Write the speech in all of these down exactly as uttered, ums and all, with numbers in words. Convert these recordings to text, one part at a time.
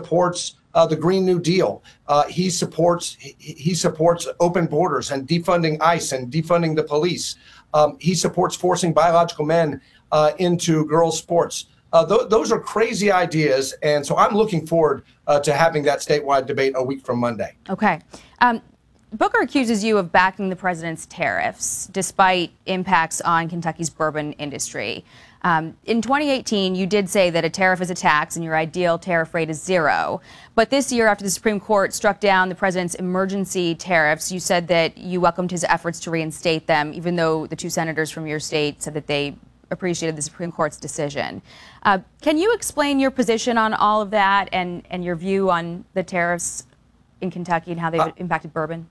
supports uh, the Green New Deal. Uh, he supports he, he supports open borders and defunding ICE and defunding the police. Um, he supports forcing biological men uh, into girls' sports. Uh, th- those are crazy ideas, and so I'm looking forward uh, to having that statewide debate a week from Monday. Okay. Um, Booker accuses you of backing the president's tariffs, despite impacts on Kentucky's bourbon industry. Um, in twenty eighteen, you did say that a tariff is a tax and your ideal tariff rate is zero. But this year, after the Supreme Court struck down the president's emergency tariffs, you said that you welcomed his efforts to reinstate them, even though the two senators from your state said that they appreciated the Supreme Court's decision. Uh, can you explain your position on all of that and, and your view on the tariffs in Kentucky and how they've uh, impacted bourbon?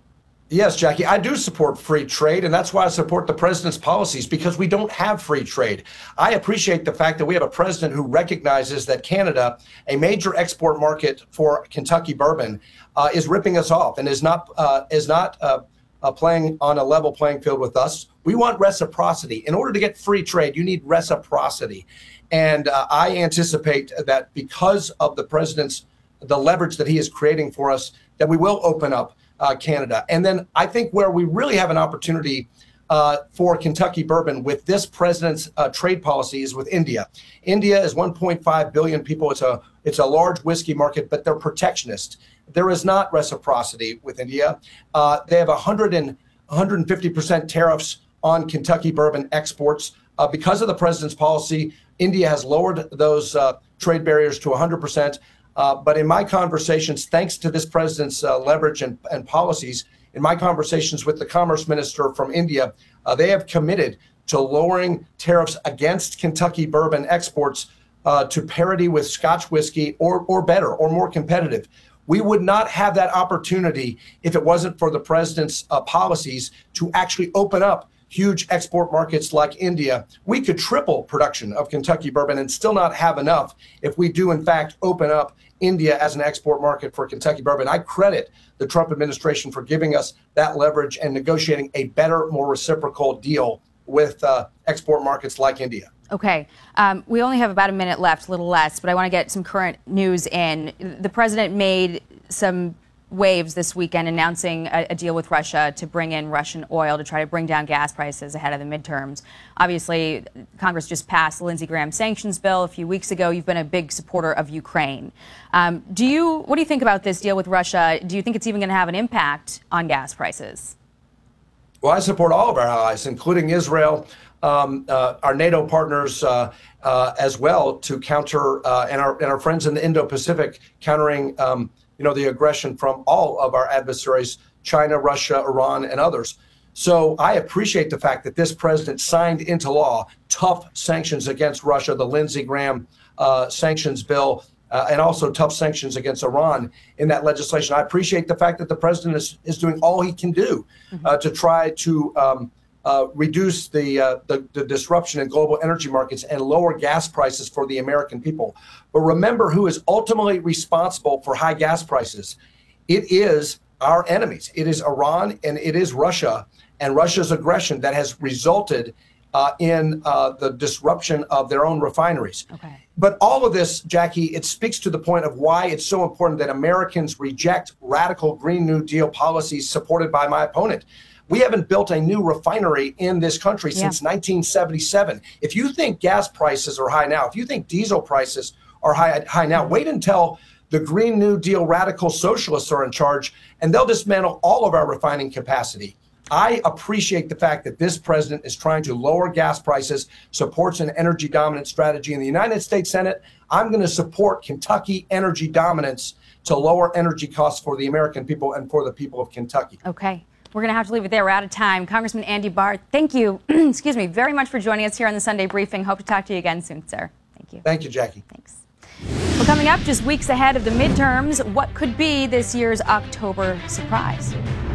Yes, Jackie, I do support free trade, and that's why I support the president's policies, because we don't have free trade. I appreciate the fact that we have a president who recognizes that Canada, a major export market for Kentucky bourbon, uh, is ripping us off and is not uh, is not uh, uh, playing on a level playing field with us. We want reciprocity. In order to get free trade, you need reciprocity. And uh, I anticipate that because of the president's, the leverage that he is creating for us, that we will open up Uh, Canada. And then I think where we really have an opportunity uh, for Kentucky bourbon with this president's uh, trade policy is with India. India is one point five billion people. It's a it's a large whiskey market, but they're protectionist. There is not reciprocity with India. Uh, they have one hundred and one hundred fifty percent tariffs on Kentucky bourbon exports. Uh, because of the president's policy, India has lowered those uh, trade barriers to one hundred percent. Uh, but in my conversations, thanks to this president's uh, leverage and, and policies, in my conversations with the commerce minister from India, uh, they have committed to lowering tariffs against Kentucky bourbon exports uh, to parity with Scotch whiskey or, or better or more competitive. We would not have that opportunity if it wasn't for the president's uh, policies to actually open up huge export markets like India. We could triple production of Kentucky bourbon and still not have enough if we do, in fact, open up India as an export market for Kentucky bourbon. I credit the Trump administration for giving us that leverage and negotiating a better, more reciprocal deal with uh, export markets like India. Okay. Um, we only have about a minute left, a little less, but I want to get some current news in. The president made some waves this weekend announcing a, a deal with Russia to bring in Russian oil to try to bring down gas prices ahead of the midterms. Obviously, Congress just passed the Lindsey Graham sanctions bill a few weeks ago. You've been a big supporter of Ukraine. Um, do you, what do you think about this deal with Russia? Do you think it's even going to have an impact on gas prices? Well, I support all of our allies, including Israel, um, uh, our NATO partners uh, uh, as well, to counter, uh, and, our, and our friends in the Indo-Pacific, countering um, you know, the aggression from all of our adversaries, China, Russia, Iran, and others. So I appreciate the fact that this president signed into law tough sanctions against Russia, the Lindsey Graham uh, sanctions bill, uh, and also tough sanctions against Iran in that legislation. I appreciate the fact that the president is, is doing all he can do mm-hmm. uh, to try to um, uh, reduce the, uh, the the disruption in global energy markets and lower gas prices for the American people. But remember who is ultimately responsible for high gas prices. It is our enemies. It is Iran and it is Russia and Russia's aggression that has resulted uh, in uh, the disruption of their own refineries. Okay. But all of this, Jackie, it speaks to the point of why it's so important that Americans reject radical Green New Deal policies supported by my opponent. We haven't built a new refinery in this country yeah. since nineteen seventy-seven. If you think gas prices are high now, if you think diesel prices are high, high now, wait until the Green New Deal radical socialists are in charge, and they'll dismantle all of our refining capacity. I appreciate the fact that this president is trying to lower gas prices, supports an energy dominant strategy in the United States Senate. I'm going to support Kentucky energy dominance to lower energy costs for the American people and for the people of Kentucky. Okay. We're going to have to leave it there. We're out of time. Congressman Andy Barr, thank you, excuse me, very much for joining us here on the Sunday Briefing. Hope to talk to you again soon, sir. Thank you. Thank you, Jackie. Thanks. Well, coming up just weeks ahead of the midterms, what could be this year's October surprise?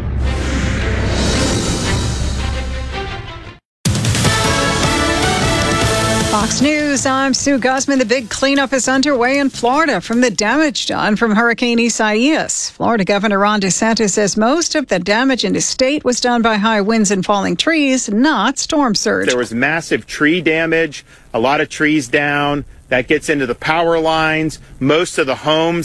Fox News, I'm Sue Guzman. The big cleanup is underway in Florida from the damage done from Hurricane Isaias. Florida Governor Ron DeSantis says most of the damage in his state was done by high winds and falling trees, not storm surge. There was massive tree damage, a lot of trees down. That gets into the power lines. Most of the homes